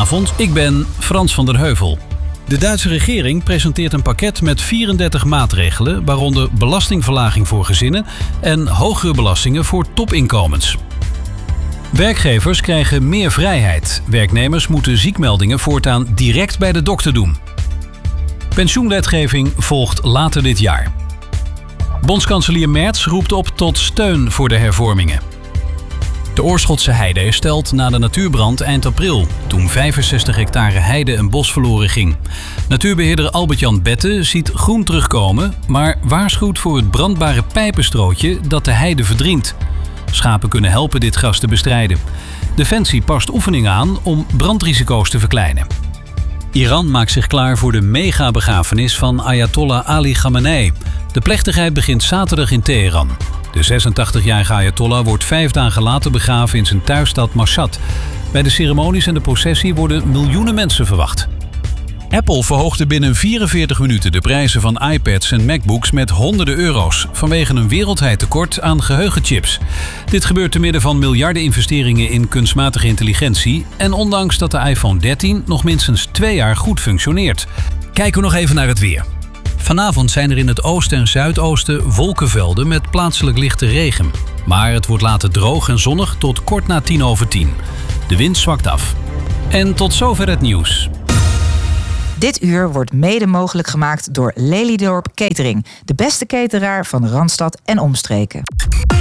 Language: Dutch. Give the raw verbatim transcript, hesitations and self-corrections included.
Goedenavond, ik ben Frans van der Heuvel. De Duitse regering presenteert een pakket met vierendertig maatregelen, waaronder belastingverlaging voor gezinnen en hogere belastingen voor topinkomens. Werkgevers krijgen meer vrijheid. Werknemers moeten ziekmeldingen voortaan direct bij de dokter doen. Pensioenwetgeving volgt later dit jaar. Bondskanselier Merz roept op tot steun voor de hervormingen. De Oorschotse heide herstelt na de natuurbrand eind april, toen vijfenzestig hectare heide en bos verloren ging. Natuurbeheerder Albert-Jan Bette ziet groen terugkomen, maar waarschuwt voor het brandbare pijpenstrootje dat de heide verdrinkt. Schapen kunnen helpen dit gas te bestrijden. Defensie past oefeningen aan om brandrisico's te verkleinen. Iran maakt zich klaar voor de megabegrafenis van Ayatollah Ali Khamenei. De plechtigheid begint zaterdag in Teheran. De zesentachtigjarige Ayatollah wordt vijf dagen later begraven in zijn thuisstad Mashhad. Bij de ceremonies en de processie worden miljoenen mensen verwacht. Apple verhoogde binnen vierenveertig minuten de prijzen van iPads en MacBooks met honderden euro's vanwege een wereldwijd tekort aan geheugenchips. Dit gebeurt te midden van miljarden investeringen in kunstmatige intelligentie en ondanks dat de iPhone dertien nog minstens twee jaar goed functioneert. Kijken we nog even naar het weer. Vanavond zijn er in het oosten en zuidoosten wolkenvelden met plaatselijk lichte regen. Maar het wordt later droog en zonnig tot kort na tien over tien. De wind zwakt af. En tot zover het nieuws. Dit uur wordt mede mogelijk gemaakt door Lelydorp Catering. De beste cateraar van Randstad en omstreken.